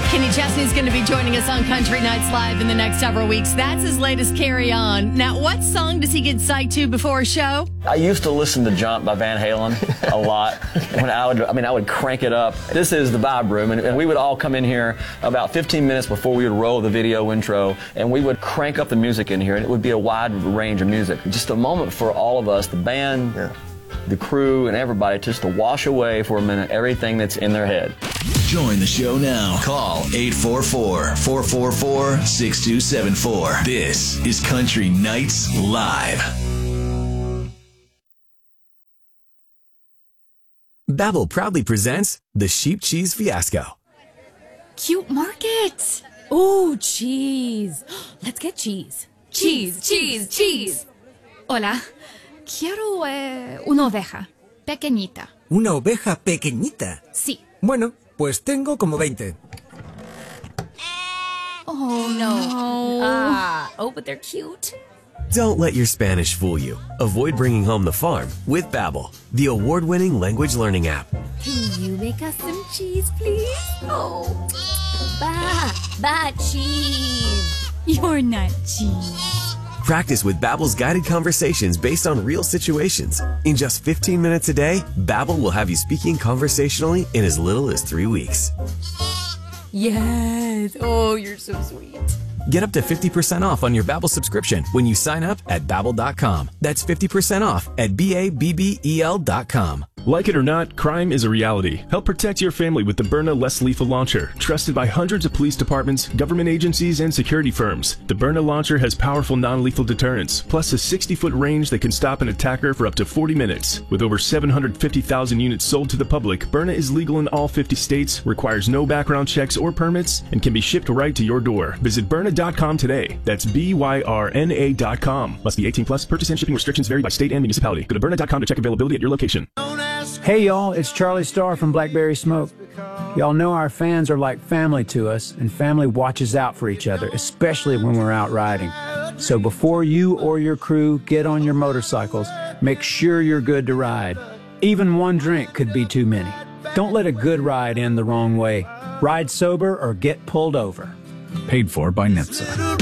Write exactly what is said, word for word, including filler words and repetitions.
Kenny Chesney's going to be joining us on Country Nights Live in the next several weeks. That's his latest Carry On. Now, what song does he get psyched to before a show? I used to listen to Jump by Van Halen a lot. When I would, I mean, I would crank it up. This is the Vibe Room, and, and we would all come in here about fifteen minutes before we would roll the video intro, and we would crank up the music in here, and it would be a wide range of music. Just a moment for all of us, the band, yeah. the crew, and everybody, just to wash away for a minute everything that's in their head. Join the show now. Call eight four four, four four four, six two seven four. This is Country Nights Live. Babbel proudly presents the Sheep Cheese Fiasco. Cute market. Oh, cheese. Let's get cheese. Cheese, cheese, cheese. Hola. Quiero eh, una oveja pequeñita. ¿Una oveja pequeñita? Sí. Bueno, pues tengo como veinte. Oh, no. Ah, oh, but they're cute. Don't let your Spanish fool you. Avoid bringing home the farm with Babbel, the award-winning language learning app. Can you make us some cheese, please? Oh, ba, ba, cheese. You're not cheese. Practice with Babbel's guided conversations based on real situations. In just fifteen minutes a day, Babbel will have you speaking conversationally in as little as three weeks. Yes. Oh, you're so sweet. Get up to fifty percent off on your Babbel subscription when you sign up at Babbel dot com. That's fifty percent off at B A B B E L dot com. Like it or not, crime is a reality. Help protect your family with the Byrna Less Lethal Launcher, trusted by hundreds of police departments, government agencies, and security firms. The Byrna Launcher has powerful non-lethal deterrence, plus a sixty-foot range that can stop an attacker for up to forty minutes. With over seven hundred fifty thousand units sold to the public, Byrna is legal in all fifty states, requires no background checks or permits, and can be shipped right to your door. Visit Byrna dot com today. That's B Y R N A dot com. Must be eighteen plus. Purchase and shipping restrictions vary by state and municipality. Go to Byrna dot com to check availability at your location. Hey y'all, it's Charlie Starr from Blackberry Smoke. Y'all know our fans are like family to us, and family watches out for each other, especially when we're out riding. So before you or your crew get on your motorcycles, make sure you're good to ride. Even one drink could be too many. Don't let a good ride end the wrong way. Ride sober or get pulled over. Paid for by NHTSA.